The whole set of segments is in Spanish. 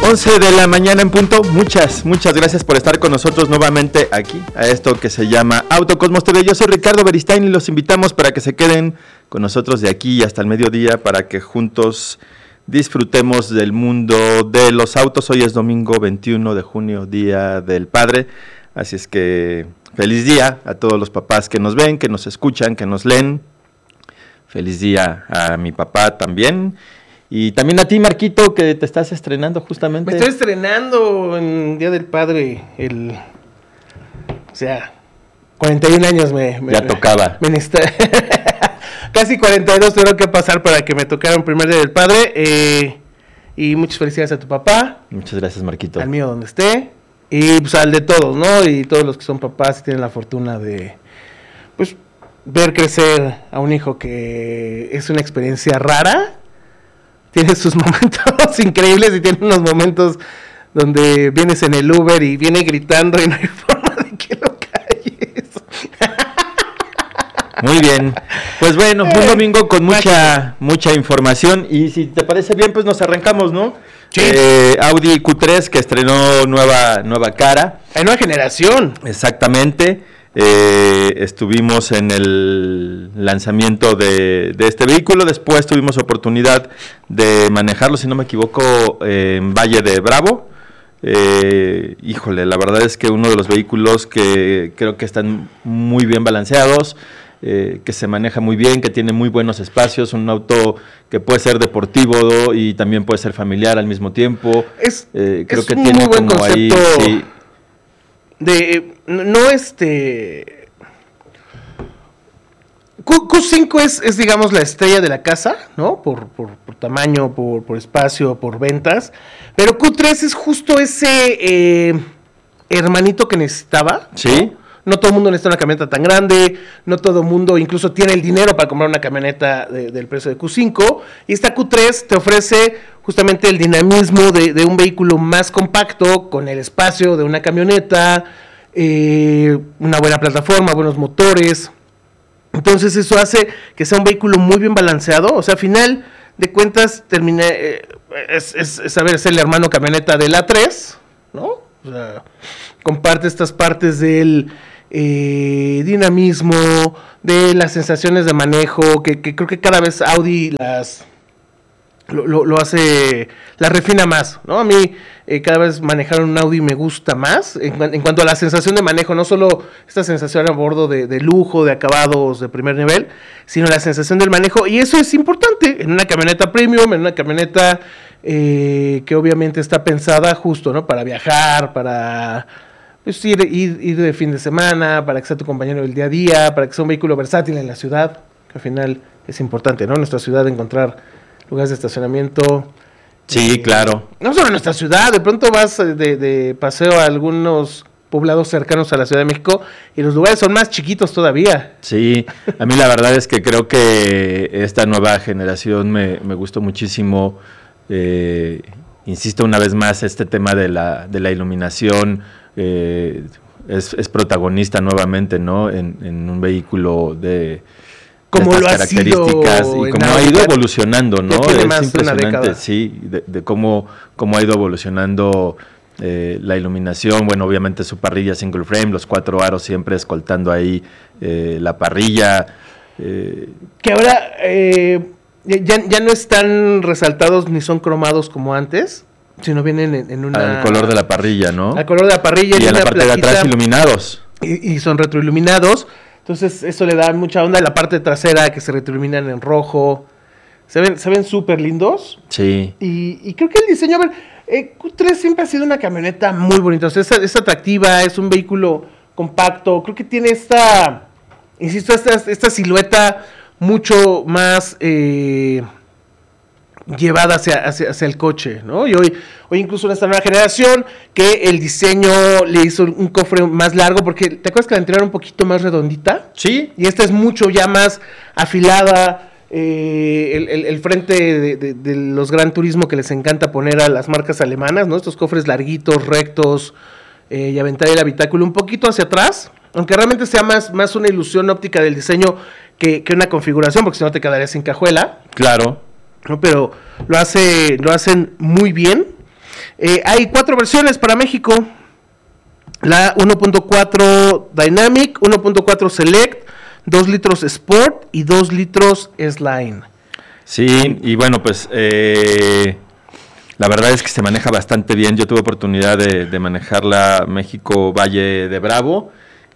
11 de la mañana en punto. Muchas gracias por estar con nosotros nuevamente aquí, a esto que se llama Autocosmos TV. Yo soy Ricardo Beristain y los invitamos para que se queden con nosotros de aquí hasta el mediodía para que juntos disfrutemos del mundo de los autos. Hoy es domingo 21 de junio, Día del Padre. Así es que feliz día a todos los papás que nos ven, que nos escuchan, que nos leen. Feliz día a mi papá también. Y también a ti, Marquito, que te estás estrenando justamente. Me estoy estrenando en Día del Padre, o sea, 41 años ya tocaba. Casi 42 tengo que pasar para que me tocara un primer Día del Padre. Y muchas felicidades a tu papá. Muchas gracias, Marquito. Al mío donde esté. Y pues al de todos, ¿no? Y todos los que son papás y tienen la fortuna de, pues, ver crecer a un hijo que es una experiencia rara. Tiene sus momentos increíbles y tiene unos momentos donde vienes en el Uber y viene gritando y no hay forma de que lo calles. Muy bien. Pues bueno, un domingo con mucha información y si te parece bien, pues nos arrancamos, ¿no? Sí. Audi Q3 que estrenó nueva cara. Hay nueva generación. Exactamente. Estuvimos en el lanzamiento de este vehículo, después tuvimos oportunidad de manejarlo, si no me equivoco, en Valle de Bravo. Híjole, la verdad es que uno de los vehículos que creo que están muy bien balanceados, que se maneja muy bien, que tiene muy buenos espacios, un auto que puede ser deportivo y también puede ser familiar al mismo tiempo. Creo que tiene muy buen como concepto. ahí... Sí. Q5 es digamos la estrella de la casa, ¿no? Por tamaño, por espacio, por ventas. Pero Q3 es justo ese hermanito que necesitaba. Sí. No todo el mundo necesita una camioneta tan grande, no todo el mundo incluso tiene el dinero para comprar una camioneta del precio de Q5. Y esta Q3 te ofrece justamente el dinamismo de un vehículo más compacto, con el espacio de una camioneta, una buena plataforma, buenos motores. Entonces eso hace que sea un vehículo muy bien balanceado. O sea, a final de cuentas es el hermano camioneta del A3, ¿no? O sea, comparte estas partes del dinamismo, de las sensaciones de manejo, que creo que cada vez Audi lo hace, la refina más, ¿no? A mí cada vez manejar un Audi me gusta más en cuanto a la sensación de manejo, no solo esta sensación a bordo de lujo, de acabados de primer nivel, sino la sensación del manejo, y eso es importante en una camioneta premium, en una camioneta que obviamente está pensada justo, ¿no? Para viajar, para pues, ir de fin de semana, para que sea tu compañero del día a día, para que sea un vehículo versátil en la ciudad, que al final es importante, ¿no? En nuestra ciudad encontrar lugares de estacionamiento. Sí, claro. No solo en nuestra ciudad, de pronto vas de paseo a algunos poblados cercanos a la Ciudad de México y los lugares son más chiquitos todavía. Sí, a mí la verdad es que creo que esta nueva generación me gustó muchísimo. Insisto una vez más, este tema de la iluminación es protagonista nuevamente, ¿no? En un vehículo de como estas lo ha características sido y cómo ha ido evolucionando, ¿no? Es impresionante, sí, de cómo ha ido evolucionando la iluminación. Bueno, obviamente su parrilla single frame, los 4 aros siempre escoltando ahí la parrilla. Que ahora ya no están resaltados ni son cromados como antes, sino vienen en una... Al color de la parrilla, ¿no? Al color de la parrilla y a la parte de atrás iluminados. Y son retroiluminados. Entonces eso le da mucha onda. La parte trasera que se retroiluminan en rojo. Se ven súper lindos. Sí. Y creo que el diseño... A ver, Q3 siempre ha sido una camioneta muy bonita. O sea, es atractiva, es un vehículo compacto. Creo que tiene esta silueta mucho más llevada hacia el coche, ¿no? Y hoy incluso en esta nueva generación que el diseño le hizo un cofre más largo, porque ¿te acuerdas que la anterior era un poquito más redondita? Sí. Y esta es mucho ya más afilada. El frente de los Gran Turismo que les encanta poner a las marcas alemanas, ¿no? Estos cofres larguitos, rectos, y aventar el habitáculo un poquito hacia atrás, aunque realmente sea más una ilusión óptica del diseño que una configuración, porque si no te quedarías sin cajuela. Claro. ¿No? Pero lo hacen muy bien. Hay 4 versiones para México. La 1.4 Dynamic, 1.4 Select, 2 litros Sport y 2 litros S-Line. Sí, y bueno, pues la verdad es que se maneja bastante bien. Yo tuve oportunidad de manejarla México Valle de Bravo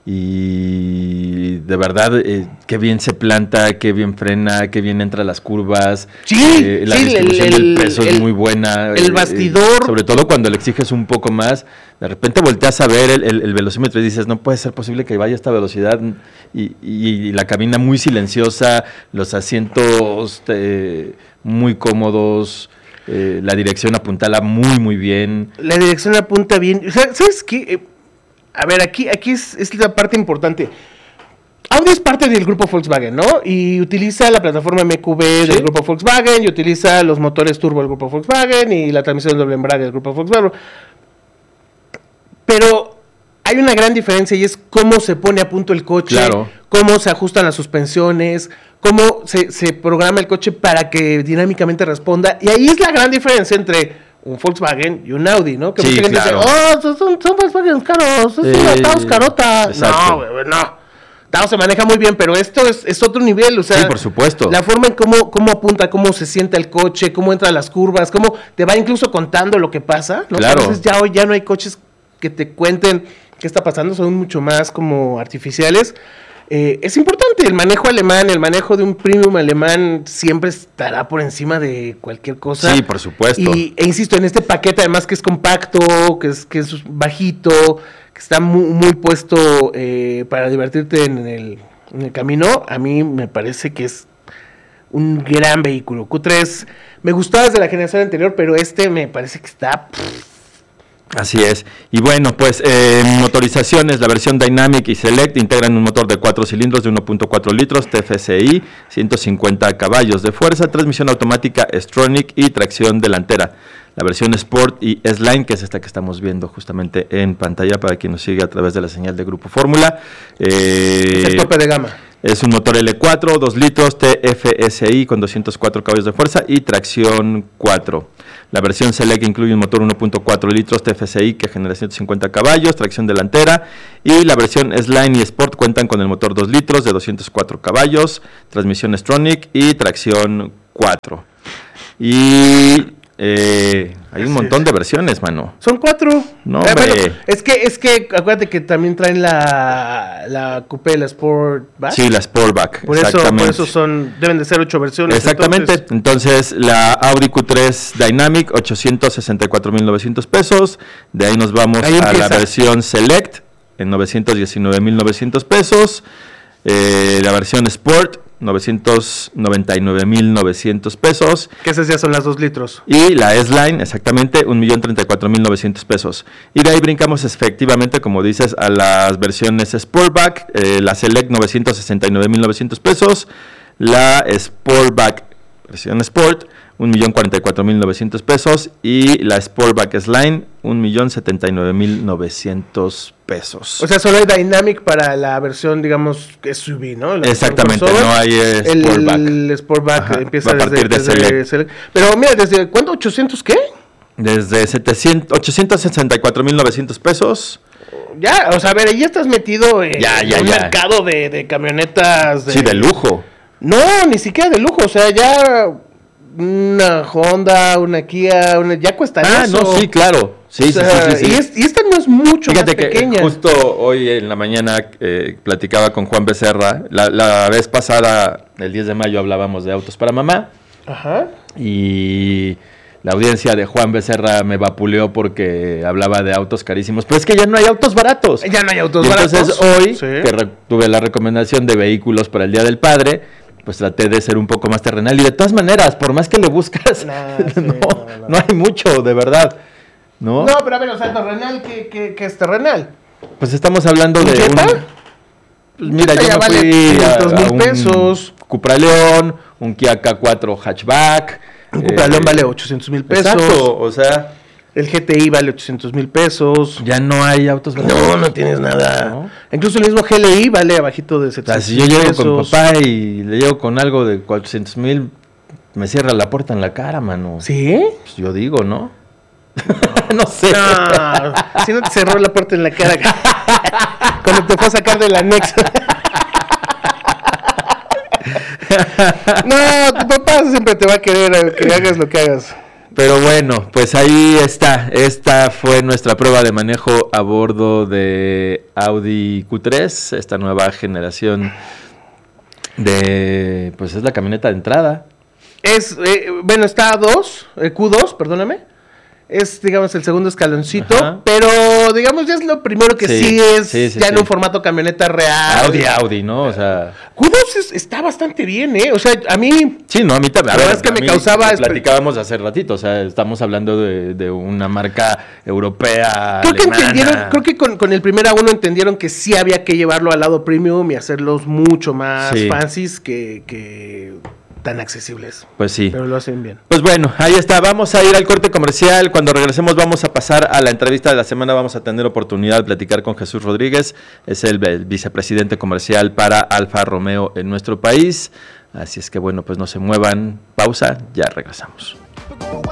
y de verdad qué bien se planta, qué bien frena, qué bien entra a las curvas. Sí, la distribución del peso es muy buena. El bastidor. Sobre todo cuando le exiges un poco más, de repente volteas a ver el velocímetro y dices, no puede ser posible que vaya a esta velocidad, y la cabina muy silenciosa, los asientos muy cómodos. La dirección apuntala muy bien. La dirección apunta bien. O sea, ¿sabes qué? A ver, aquí es la parte importante. Audi es parte del grupo Volkswagen, ¿no? Y utiliza la plataforma MQB del grupo Volkswagen, y utiliza los motores turbo del grupo Volkswagen y la transmisión doble embrague del grupo Volkswagen. Pero hay una gran diferencia y es cómo se pone a punto el coche, cómo se ajustan las suspensiones, cómo se programa el coche para que dinámicamente responda. Y ahí es la gran diferencia entre un Volkswagen y un Audi, ¿no? Que mucha gente dice, son Volkswagen caros, es una Taos carota. Exacto. No. Taos se maneja muy bien, pero esto es otro nivel, o sea, sí, por supuesto. La forma en cómo apunta, cómo se sienta el coche, cómo entra a las curvas, cómo te va incluso contando lo que pasa, ¿no? Claro. Entonces ya hoy ya no hay coches que te cuenten qué está pasando, son mucho más como artificiales. Es importante, el manejo alemán, el manejo de un premium alemán siempre estará por encima de cualquier cosa. Sí, por supuesto. E insisto, en este paquete además que es compacto, que es bajito, que está muy puesto para divertirte en el camino, a mí me parece que es un gran vehículo. Q3 me gustaba desde la generación anterior, pero me parece que está... Así es. Y bueno, pues motorizaciones, la versión Dynamic y Select integran un motor de 4 cilindros de 1.4 litros, TFSI, 150 caballos de fuerza, transmisión automática S-Tronic y tracción delantera. La versión Sport y S-Line, que es esta que estamos viendo justamente en pantalla para quien nos sigue a través de la señal de Grupo Fórmula. El tope de gama. Es un motor L4, 2 litros, TFSI con 204 caballos de fuerza y tracción 4. La versión Select incluye un motor 1.4 litros TFSI que genera 150 caballos, tracción delantera, y la versión S-Line y Sport cuentan con el motor 2 litros de 204 caballos, transmisión S-Tronic y tracción 4. Y hay un montón de versiones, mano. Son 4. No, hombre. Bueno, es que acuérdate que también traen la Coupé, la Sportback. Sí, la Sportback. Por eso deben de ser 8 versiones. Exactamente. Entonces, la Audi Q3 Dynamic, 864,900 pesos. De ahí nos vamos a la versión Select, en 919,900 pesos. La versión Sport, 999,900 pesos. Que esas ya son las 2 litros. Y la S-Line, exactamente, 1,034,900 pesos. Y de ahí brincamos efectivamente, como dices, a las versiones Sportback. La Select, 969,900 pesos. La Sportback, versión Sport, 1,044,900 pesos. Y la Sportback S-Line, 1,079,900 pesos. O sea, solo hay Dynamic para la versión, digamos, SUV, ¿no? Exactamente, no hay Sportback. El Sportback empieza desde Select. Pero mira, ¿desde cuándo? ¿800 qué? Desde 864,900 pesos. Ya, o sea, a ver, ahí estás metido en un mercado de camionetas. Sí, de lujo. No, ni siquiera de lujo, o sea, ya una Honda, una Kia, ya cuesta eso. No, sí, claro. Sí. Y esta no es mucho más pequeña. Que justo hoy en la mañana platicaba con Juan Becerra. La vez pasada, el 10 de mayo, hablábamos de autos para mamá. Ajá. Y la audiencia de Juan Becerra me vapuleó porque hablaba de autos carísimos. Pero es que ya no hay autos baratos. Ya no hay autos baratos. Entonces hoy, que tuve la recomendación de vehículos para el Día del Padre, pues traté de ser un poco más terrenal. Y de todas maneras, por más que le buscas, no hay mucho, de verdad. ¿No? No, pero a ver, o sea, terrenal, ¿qué es terrenal? Pues estamos hablando de pues mira, yo me fui a pesos. Cupra León, un Kia K4 hatchback. Un Cupra León vale 800,000 pesos. Exacto, o sea... El GTI vale 800,000 pesos. Ya no hay autos baratos. No tienes nada. ¿No? Incluso el mismo GLI vale abajito de 700,000 pesos. Si yo llego con papá y le llego con algo de 400,000, me cierra la puerta en la cara, mano. ¿Sí? Pues yo digo, ¿no? No sé. No, si no te cerró la puerta en la cara cuando te fue a sacar del anexo. No, tu papá siempre te va a querer que hagas lo que hagas. Pero bueno, pues ahí está. Esta fue nuestra prueba de manejo a bordo de Audi Q3, esta nueva generación de... Pues es la camioneta de entrada. Bueno, está Q2, perdóname. Es, digamos, el segundo escaloncito. Ajá. Pero, digamos, ya es lo primero que sigues ya en un formato camioneta real. Audi, ¿no? O sea... Q2 está bastante bien, ¿eh? O sea, a mí... Sí, no, a mí también. La verdad es que me causaba... Platicábamos hace ratito, o sea, estamos hablando de una marca europea, creo que con el primer A1 entendieron que sí había que llevarlo al lado premium y hacerlos mucho más fancies que tan accesibles. Pues sí. Pero lo hacen bien. Pues bueno, ahí está. Vamos a ir al corte comercial. Cuando regresemos vamos a pasar a la entrevista de la semana. Vamos a tener oportunidad de platicar con Jesús Rodríguez. Es el vicepresidente comercial para Alfa Romeo en nuestro país. Así es que bueno, pues no se muevan. Pausa, ya regresamos.